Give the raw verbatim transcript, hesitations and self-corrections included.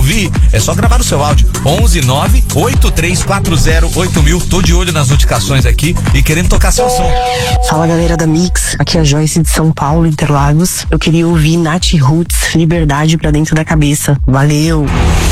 ouvir, é só gravar o seu áudio. onze nove oito três quatro zero oito mil. Tô de olho nas notificações aqui e querendo tocar seu som. Fala, galera da Mix, aqui é a Joyce de São Paulo, Interlagos. Eu queria ouvir Nath Roots, Liberdade pra Dentro da Cabeça. Valeu!